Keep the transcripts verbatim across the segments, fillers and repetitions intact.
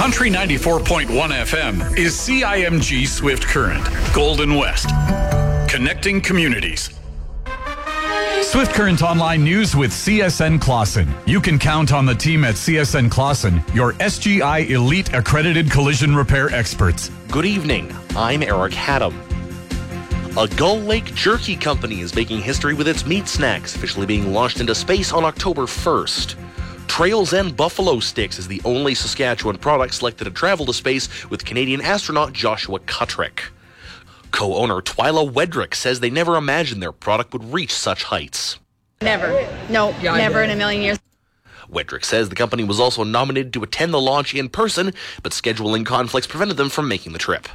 Country ninety-four point one F M is C I M G Swift Current, Golden West. Connecting communities. Swift Current Online News with C S N Clausen. You can count on the team at C S N Clausen, your S G I Elite Accredited Collision Repair experts. Good evening. I'm Eric Haddam. A Gull Lake Jerky company is making history with its meat snacks, officially being launched into space on October first. Trails and Buffalo Sticks is the only Saskatchewan product selected to travel to space with Canadian astronaut Joshua Kutrick. Co-owner Twyla Wedrick says they never imagined their product would reach such heights. Never. No, yeah, never in a million years. Wedrick says the company was also nominated to attend the launch in person, but scheduling conflicts prevented them from making the trip.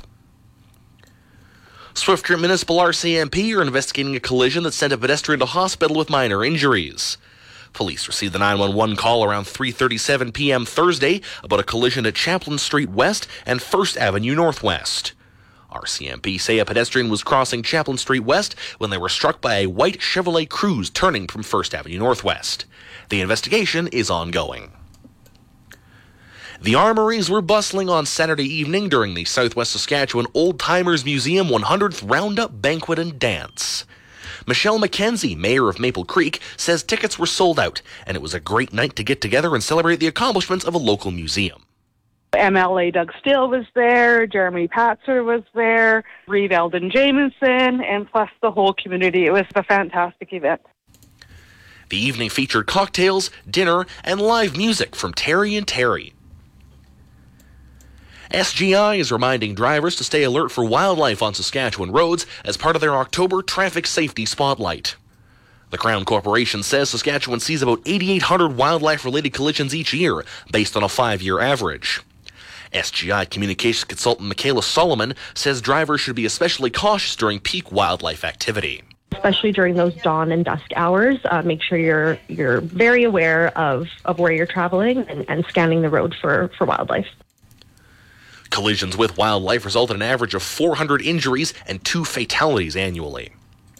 Swift Current Municipal R C M P are investigating a collision that sent a pedestrian to hospital with minor injuries. Police received the nine one one call around three thirty-seven p.m. Thursday about a collision at Chaplin Street West and First Avenue Northwest. R C M P say a pedestrian was crossing Chaplin Street West when they were struck by a white Chevrolet Cruze turning from First Avenue Northwest. The investigation is ongoing. The Armories were bustling on Saturday evening during the Southwest Saskatchewan Old Timers Museum one hundredth Roundup Banquet and Dance. Michelle McKenzie, mayor of Maple Creek, says tickets were sold out, and it was a great night to get together and celebrate the accomplishments of a local museum. M L A Doug Steele was there, Jeremy Patzer was there, Reeve Eldon Jamieson, and plus the whole community. It was a fantastic event. The evening featured cocktails, dinner, and live music from Terry and Terry. S G I is reminding drivers to stay alert for wildlife on Saskatchewan roads as part of their October Traffic Safety Spotlight. The Crown Corporation says Saskatchewan sees about eighty-eight hundred wildlife-related collisions each year, based on a five-year average. S G I communications consultant Michaela Solomon says drivers should be especially cautious during peak wildlife activity. Especially during those dawn and dusk hours, uh, make sure you're you're very aware of, of where you're traveling and, and scanning the road for, for wildlife. Collisions with wildlife result in an average of four hundred injuries and two fatalities annually.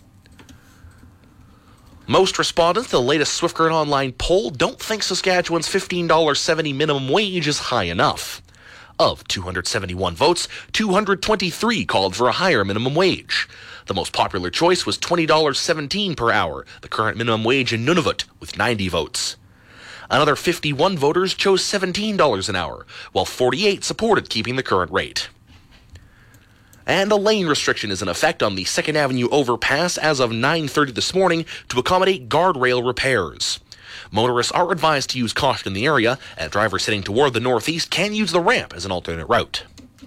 Most respondents to the latest Swift Current Online poll don't think Saskatchewan's fifteen dollars and seventy cents minimum wage is high enough. Of two hundred seventy-one votes, two hundred twenty-three called for a higher minimum wage. The most popular choice was twenty dollars and seventeen cents per hour, the current minimum wage in Nunavut, with ninety votes. Another fifty-one voters chose seventeen dollars an hour, while forty-eight supported keeping the current rate. And a lane restriction is in effect on the Second Avenue overpass as of nine thirty this morning to accommodate guardrail repairs. Motorists are advised to use caution in the area, and drivers heading toward the northeast can use the ramp as an alternate route.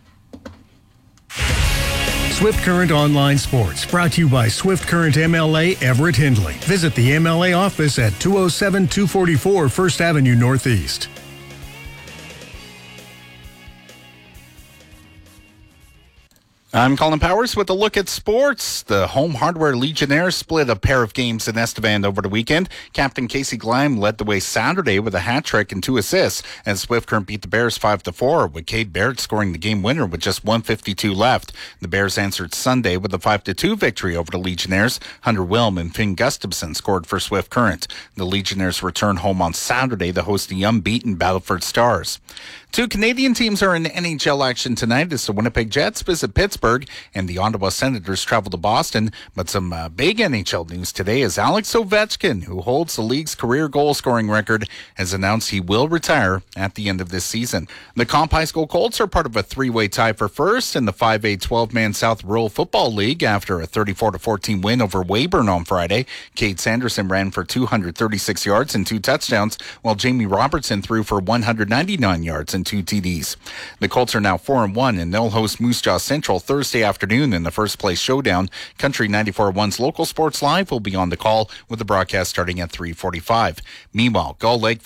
Swift Current Online Sports, brought to you by Swift Current M L A Everett Hindley. Visit the M L A office at two oh seven two forty-four First Avenue Northeast. I'm Colin Powers with a look at sports. The Home Hardware Legionnaires split a pair of games in Estevan over the weekend. Captain Casey Gleim led the way Saturday with a hat trick and two assists, and Swift Current beat the Bears five to four, with Cade Barrett scoring the game winner with just one fifty-two left. The Bears answered Sunday with a five to two victory over the Legionnaires. Hunter Wilm and Finn Gustafson scored for Swift Current. The Legionnaires return home on Saturday to host the unbeaten Battleford Stars. Two Canadian teams are in N H L action tonight as the Winnipeg Jets visit Pittsburgh and the Ottawa Senators travel to Boston. But some uh, big N H L news today is Alex Ovechkin, who holds the league's career goal-scoring record, has announced he will retire at the end of this season. The Comp High School Colts are part of a three-way tie for first in the five A twelve-man South Rural Football League after a thirty-four to fourteen win over Weyburn on Friday. Cade Sanderson ran for two hundred thirty-six yards and two touchdowns, while Jamie Robertson threw for one hundred ninety-nine yards and two T Ds. The Colts are now four and one, and they'll host Moose Jaw Central Thursday afternoon in the first place showdown. Country ninety-four point one's Local Sports Live will be on the call with the broadcast starting at three forty-five. Meanwhile, Gull Lake